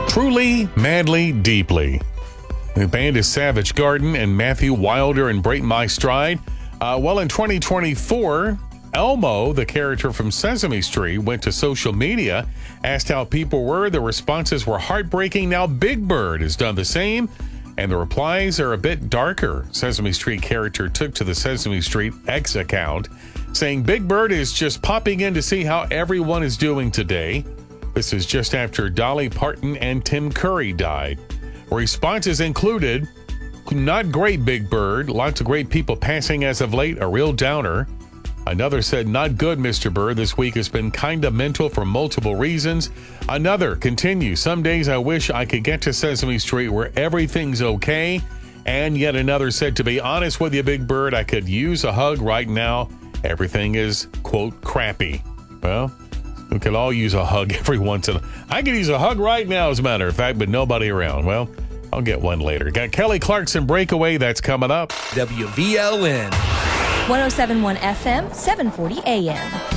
Truly, madly, deeply. The band is Savage Garden and Matthew Wilder and Break My Stride. In 2024, Elmo, the character from Sesame Street, went to social media, asked how people were. The responses were heartbreaking. Now Big Bird has done the same, and the replies are a bit darker. Sesame Street character took to the Sesame Street X account, saying Big Bird is just popping in to see how everyone is doing today. This is just after Dolly Parton and Tim Curry died. Responses included, not great, Big Bird. Lots of great people passing as of late. A real downer. Another said, not good, Mr. Bird. This week has been kind of mental for multiple reasons. Another, continue. Some days I wish I could get to Sesame Street where everything's okay. And yet another said, to be honest with you, Big Bird, I could use a hug right now. Everything is, quote, crappy. Well, we could all use a hug every once in a while. I could use a hug right now, as a matter of fact, but nobody around. Well, I'll get one later. Got Kelly Clarkson Breakaway. That's coming up. WVLN. 107.1 FM, 740 AM.